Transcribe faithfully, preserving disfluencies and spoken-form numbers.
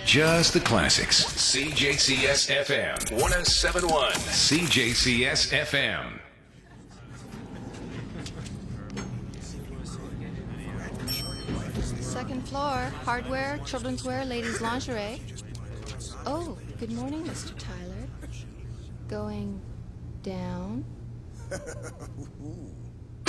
Just the classics. C J C S F M one oh seven point one. C J C S F M. Second floor, hardware, children's wear, ladies' lingerie. Oh, good morning, Mister Tyler. Going down?